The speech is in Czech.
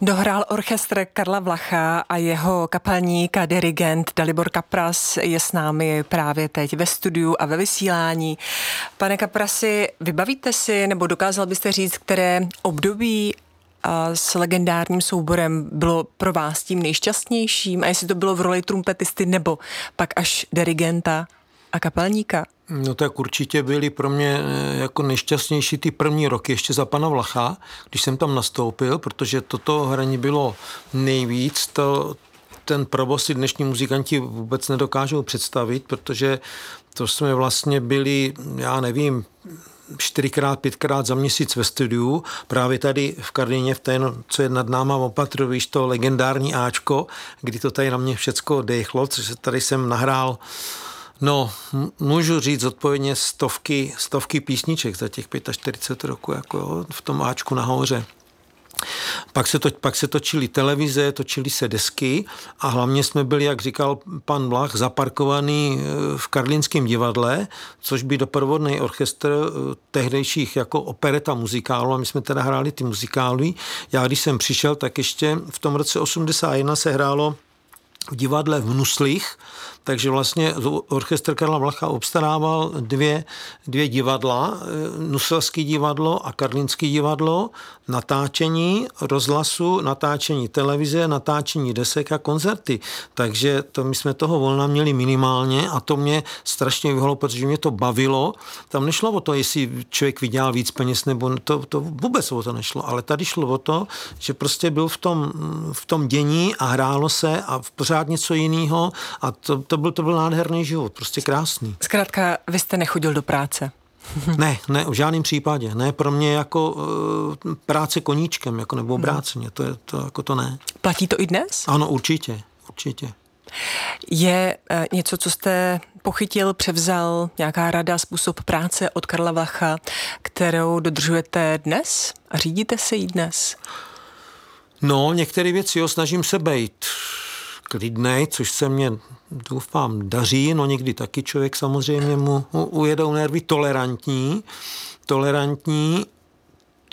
Dohrál orchestr Karla Vlacha a jeho kapelník a dirigent Dalibor Kapras je s námi právě teď ve studiu a ve vysílání. Pane Kaprasi, vybavíte si, nebo dokázal byste říct, které období s legendárním souborem bylo pro vás tím nejšťastnějším a jestli to bylo v roli trumpetisty nebo pak až dirigenta a kapelníka? No tak určitě byly pro mě jako nejšťastnější ty první roky ještě za pana Vlacha, když jsem tam nastoupil, protože toto hraní bylo nejvíc, ten provoz si dnešní muzikanti vůbec nedokážou představit, protože to jsme vlastně byli, já nevím, 4x, 5x za měsíc ve studiu, právě tady v Karlíně, v té, co je nad náma opatru, víš, to legendární Ačko, kdy to tady na mě všecko dechlo, což tady jsem nahrál. No, můžu říct odpovědně stovky písniček za těch 45 roků, jako jo, v tom Ačku nahoře. Pak se točily televize, točily se desky a hlavně jsme byli, jak říkal pan Vlach, zaparkovaný v Karlínském divadle, což by doprovodný orchestr tehdejších jako opereta muzikálu, a my jsme teda hráli ty muzikály. Já když jsem přišel, tak ještě v tom roce 81 se hrálo v divadle v Nuslích, takže vlastně orchestr Karla Vlacha obstarával dvě divadla, Nuselský divadlo a Karlínský divadlo, natáčení rozhlasu, natáčení televize, natáčení desek a koncerty. Takže to my jsme toho volna měli minimálně a to mě strašně vyhlo, protože mě to bavilo. Tam nešlo o to, jestli člověk vydělal víc peněz, nebo to vůbec o to nešlo, ale tady šlo o to, že prostě byl v tom dění a hrálo se a pořád něco jiného a to byl nádherný život, prostě krásný. Zkrátka, vy jste nechodil do práce. Ne, v žádném případě. Ne, pro mě jako práce koníčkem, jako nebo obráceně, to ne. Platí to i dnes? Ano, určitě. Je něco, co jste pochytil, převzal, nějaká rada, způsob práce od Karla Vlacha, kterou dodržujete dnes a řídíte se jí dnes? No, některé věci snažím se bejt klidnej, což se mně, doufám, daří, no někdy taky člověk samozřejmě mu ujedou nervy, tolerantní